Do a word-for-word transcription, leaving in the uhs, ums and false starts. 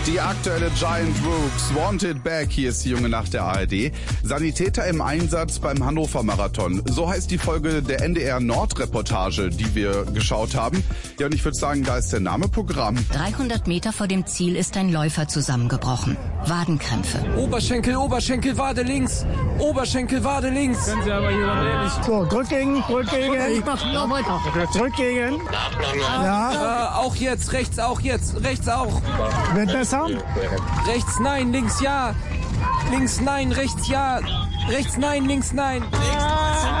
Die aktuelle Giant Rooks, Wanted Back, hier ist die junge Nacht der A R D. Sanitäter im Einsatz beim Hannover Marathon. So heißt die Folge der N D R Nord-Reportage, die wir geschaut haben. Ja, und ich würde sagen, da ist der Name Programm. dreihundert Meter vor dem Ziel ist ein Läufer zusammengebrochen. Wadenkrämpfe. Oberschenkel, Oberschenkel, Wade links. Oberschenkel, Wade links. Können Sie aber hier noch ehrlich. So, drück gegen, drück gegen. Ich mach noch weiter. Drück gegen. Ja. Äh, auch jetzt, rechts auch jetzt, rechts auch. Wird besser? Rechts nein, links ja. Links nein, rechts ja. Rechts nein, links nein.